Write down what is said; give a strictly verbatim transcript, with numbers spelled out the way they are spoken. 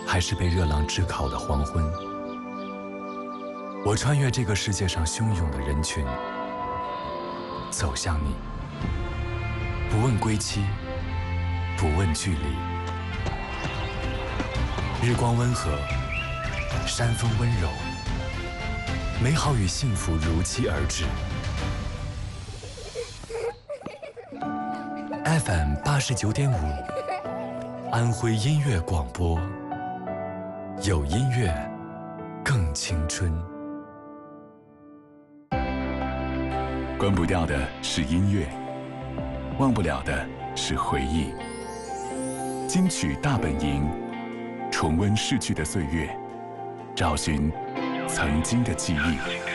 还是被热浪炙烤的黄昏。我穿越这个世界上汹涌的人群，走向你，不问归期，不问距离。日光温和，山风温柔，美好与幸福如期而至。F M 八十九点五，安徽音乐广播，有音乐，更青春。 关不掉的是音乐，忘不了的是回忆。金曲大本营，重温逝去的岁月，找寻曾经的记忆。